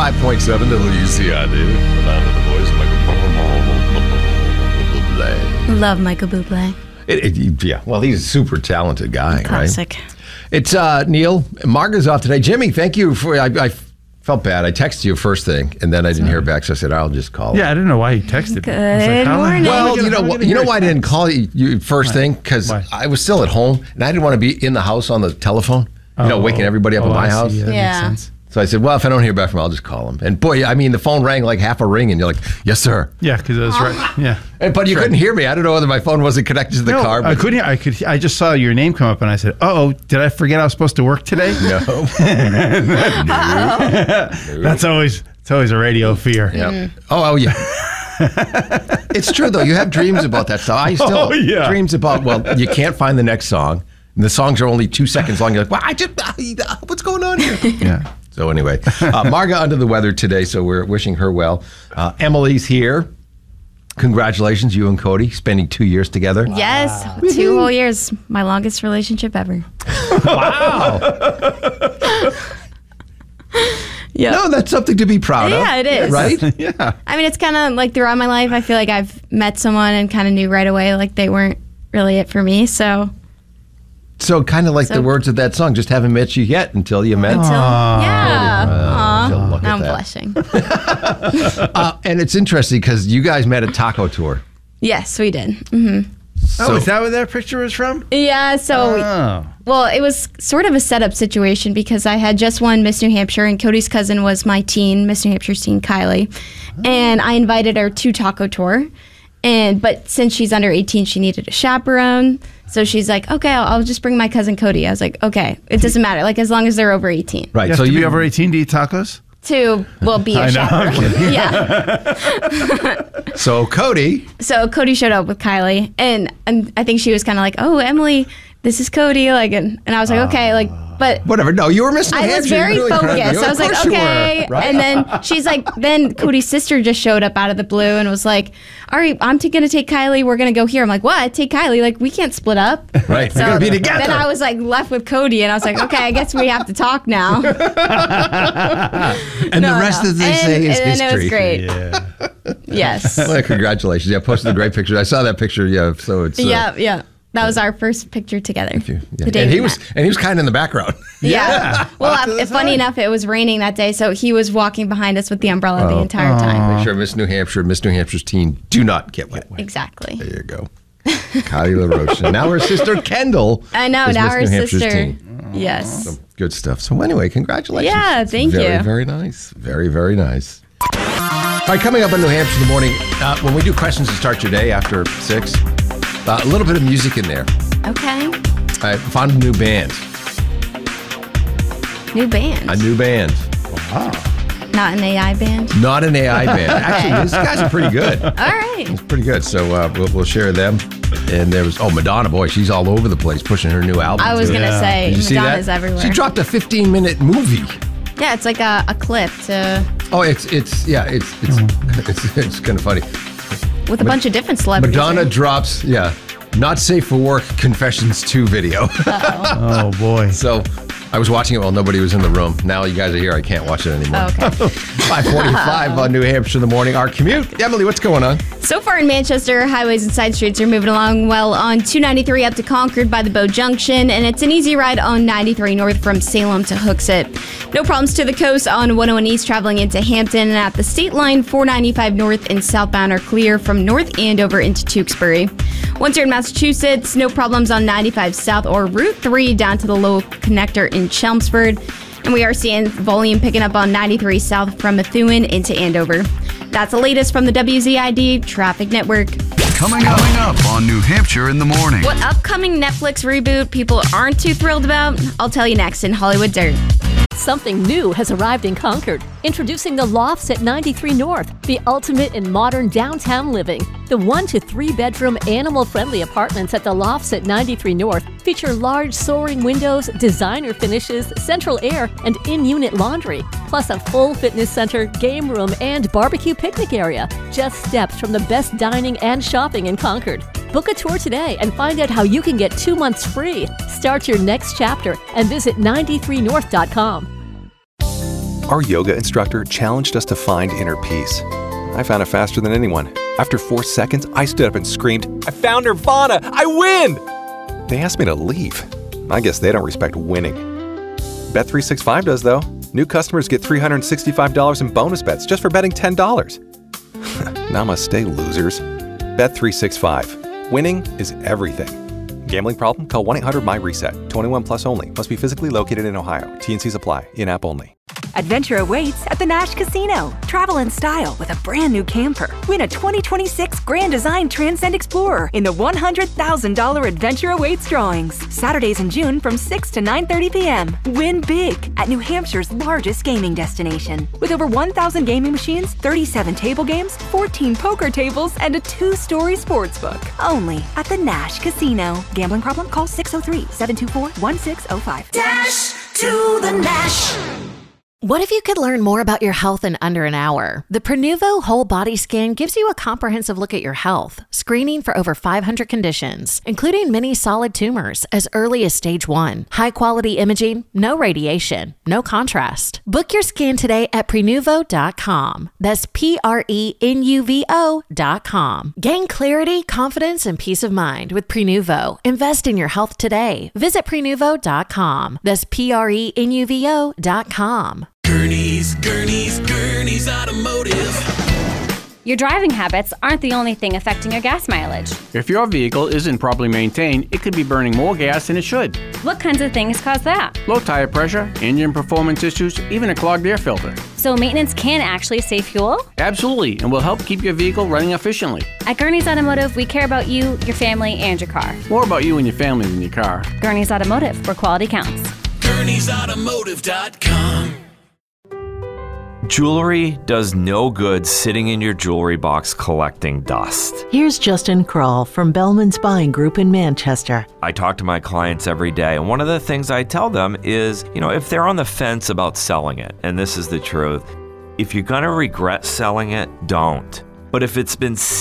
95.7 WCID. Under the voice of Michael Bublé. Love Michael Bublé. Yeah, well, he's a super talented guy, Classic. right? It's Neil. Marga's off today. Jimmy, thank you for. I felt bad. I texted you first thing, and then I didn't hear back, so I said I'll just call. Yeah, I didn't know why you texted me. Good morning. Well, you know why I didn't call you first thing? Because I was still at home, and I didn't want to be in the house on the telephone. Waking everybody up at my house. Yeah. Yeah. Makes sense. So I said, well, if I don't hear back from him, I'll just call him. And boy, I mean, the phone rang like half a ring, and you're like, yes, sir. Yeah, because I was right. Yeah. But you couldn't hear me. I don't know whether my phone wasn't connected to the car. But I couldn't hear. I just saw your name come up, and I said, "Oh, did I forget I was supposed to work today?" No. It's always a radio fear. Yeah. Oh, yeah. It's true, though. You have dreams about that stuff. I still dreams about, well, you can't find the next song. And the songs are only 2 seconds long. You're like, well, what's going on here? Yeah. So anyway, Marga under the weather today, so we're wishing her well. Emily's here. Congratulations, you and Cody, spending 2 years together. Yes, 2 whole years. My longest relationship ever. Wow. Yeah. No, that's something to be proud of. Yeah, it is. Right? Yeah. I mean, it's kind of like throughout my life, I feel like I've met someone and kind of knew right away like they weren't really it for me. So kind of like the words of that song, just haven't met you yet until you met. Now I'm blushing. And it's interesting because you guys met at Taco Tour. Yes, we did. Mm-hmm. So, is that where that picture was from? Yeah, so, well, it was sort of a setup situation because I had just won Miss New Hampshire and Cody's cousin was my teen, Miss New Hampshire's teen, Kylie. And I invited her to Taco Tour. But since she's under 18, she needed a chaperone. So she's like, okay, I'll just bring my cousin Cody. I was like, okay, it doesn't matter, like as long as they're over 18. Right. You have to be over 18 to eat tacos? To, well, be a chaperone. Yeah. So Cody showed up with Kylie, and I think she was kind of like, oh, Emily, this is Cody, like, and I was like, okay, like, but whatever. No, you were Miss New Hampshire. I was very focused. I was like, okay. Right? And then she's like, then Cody's sister just showed up out of the blue and was like, all right, I'm going to take Kylie. We're going to go here. I'm like, what? Take Kylie? Like, we can't split up. Right. So we're going to be together. Then I was like left with Cody and I was like, okay, I guess we have to talk now. And the rest, as they say, is history. And it was great. Yeah. Yes. Well, congratulations. Yeah, I posted a great picture. I saw that picture. Yeah. So it's. Yeah. That was our first picture together. The day and he we was met. kind of in the background. Yeah. Well, funny enough, it was raining that day, so he was walking behind us with the umbrella the entire time. Make sure Miss New Hampshire's teen do not get wet. Exactly. There you go. Kylie LaRoche. And now her sister Kendall. I know. Is Now Miss her New Hampshire's sister. teen. Yes. So good stuff. So anyway, congratulations. Yeah, thank you. Very, very nice. Very, very nice. All right, coming up on New Hampshire in the morning, when we do questions to start your day after 6, a little bit of music in there. Okay. I found a new band. New band. A new band. Wow. Not an AI band. Not an AI band. Actually, these guys are pretty good. All right. It's pretty good. So we'll share them. And there was, Madonna, boy, she's all over the place pushing her new album. I was going to say, Did you see Madonna's that? everywhere. She dropped a 15-minute movie. Yeah, it's like a clip to. Oh, it's kind of funny. With a bunch of different celebrities. Madonna right? drops, Not Safe for Work Confessions 2 video. Oh, boy. So I was watching it while nobody was in the room. Now you guys are here. I can't watch it anymore. Oh, okay. 5:45 on New Hampshire in the morning. Our commute. Emily, what's going on? So far in Manchester, highways and side streets are moving along well on 293 up to Concord by the Bow Junction, and it's an easy ride on 93 north from Salem to Hooksett. No problems to the coast on 101 East traveling into Hampton, and at the state line, 495 north and southbound are clear from North Andover into Tewksbury. Once you're in Massachusetts, no problems on 95 south or Route 3 down to the Lowell connector in Chelmsford. And we are seeing volume picking up on 93 south from Methuen into Andover. That's the latest from the WZID Traffic Network. Coming up on New Hampshire in the morning. What upcoming Netflix reboot people aren't too thrilled about? I'll tell you next in Hollywood Dirt. Something new has arrived in Concord. Introducing the Lofts at 93 North, the ultimate in modern downtown living. The 1 to 3 bedroom animal-friendly apartments at the Lofts at 93 North feature large soaring windows, designer finishes, central air, and in-unit laundry, plus a full fitness center, game room, and barbecue picnic area. Just steps from the best dining and shopping in Concord. Book a tour today and find out how you can get 2 months free. Start your next chapter and visit 93north.com. Our yoga instructor challenged us to find inner peace. I found it faster than anyone. After 4 seconds, I stood up and screamed, "I found Nirvana! I win!" They asked me to leave. I guess they don't respect winning. Bet365 does, though. New customers get $365 in bonus bets just for betting $10. Namaste, losers. Bet365. Winning is everything. Gambling problem? Call 1-800-MY-RESET. 21 plus only. Must be physically located in Ohio. T&Cs apply. In-app only. Adventure awaits at the Nash Casino. Travel in style with a brand new camper. Win a 2026 Grand Design Transcend Explorer in the $100,000 Adventure Awaits drawings. Saturdays in June from 6 to 9:30 p.m. Win big at New Hampshire's largest gaming destination. With over 1,000 gaming machines, 37 table games, 14 poker tables, and a 2-story sportsbook. Only at the Nash Casino. Gambling problem? Call 603-724-1605. Dash to the Nash. What if you could learn more about your health in under an hour? The Prenuvo Whole Body Scan gives you a comprehensive look at your health, screening for over 500 conditions, including many solid tumors as early as stage 1. High-quality imaging, no radiation, no contrast. Book your scan today at Prenuvo.com. That's Prenuvo.com. Gain clarity, confidence, and peace of mind with Prenuvo. Invest in your health today. Visit Prenuvo.com. That's Prenuvo.com. Gurney's Automotive. Your driving habits aren't the only thing affecting your gas mileage. If your vehicle isn't properly maintained, it could be burning more gas than it should. What kinds of things cause that? Low tire pressure, engine performance issues, even a clogged air filter. So maintenance can actually save fuel? Absolutely, and will help keep your vehicle running efficiently. At Gurney's Automotive, we care about you, your family, and your car. More about you and your family than your car. Gurney's Automotive, where quality counts. Gurney'sAutomotive.com. Jewelry does no good sitting in your jewelry box collecting dust. Here's Justin Kroll from Bellman's Buying Group in Manchester. I talk to my clients every day, and one of the things I tell them is, if they're on the fence about selling it, and this is the truth, if you're going to regret selling it, don't. But if it's been